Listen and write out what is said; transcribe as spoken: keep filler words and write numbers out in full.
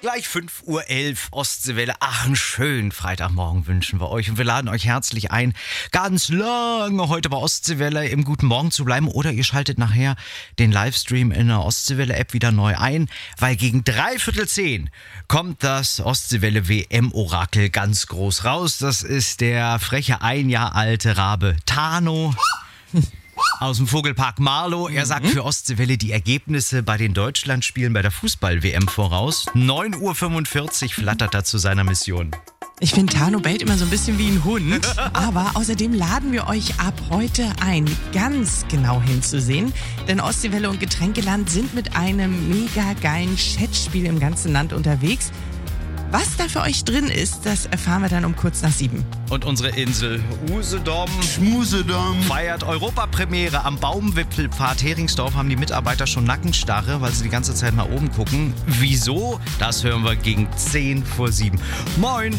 Gleich fünf Uhr elf, Ostseewelle. Ach, einen schönen Freitagmorgen wünschen wir euch. Und wir laden euch herzlich ein, ganz lange heute bei Ostseewelle im Guten Morgen zu bleiben. Oder ihr schaltet nachher den Livestream in der Ostseewelle-App wieder neu ein. Weil gegen dreiviertel zehn kommt das Ostseewelle-W M-Orakel ganz groß raus. Das ist der freche ein Jahr alte Rabe Tano aus dem Vogelpark Marlow. Er sagt für Ostseewelle die Ergebnisse bei den Deutschlandspielen bei der Fußball-W M voraus. neun Uhr fünfundvierzig flattert er zu seiner Mission. Ich finde, Tano bellt immer so ein bisschen wie ein Hund. Aber außerdem laden wir euch ab heute ein, ganz genau hinzusehen. Denn Ostseewelle und Getränkeland sind mit einem mega geilen Chatspiel im ganzen Land unterwegs. Was da für euch drin ist, das erfahren wir dann um kurz nach sieben. Und unsere Insel Usedom Schmusedom feiert Europapremiere am Baumwipfelpfad Heringsdorf. Haben die Mitarbeiter schon Nackenstarre, weil sie die ganze Zeit nach oben gucken. Wieso? Das hören wir gegen zehn vor sieben. Moin!